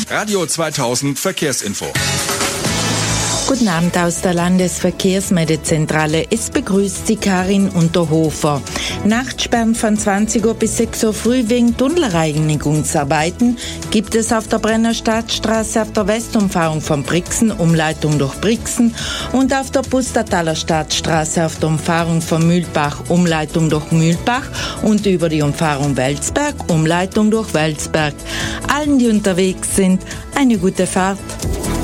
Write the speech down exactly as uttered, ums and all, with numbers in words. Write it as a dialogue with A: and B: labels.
A: Radio zweitausend Verkehrsinfo.
B: Guten Abend aus der Landesverkehrsmeldezentrale. Es begrüßt Sie Karin Unterhofer. Nachtsperren von zwanzig Uhr bis sechs Uhr früh wegen Tunnelreinigungsarbeiten gibt es auf der Brenner Stadtstraße auf der Westumfahrung von Brixen, Umleitung durch Brixen, und auf der Pustertaler Stadtstraße auf der Umfahrung von Mühlbach, Umleitung durch Mühlbach, und über die Umfahrung Welsberg, Umleitung durch Welsberg. Allen, die unterwegs sind, eine gute Fahrt.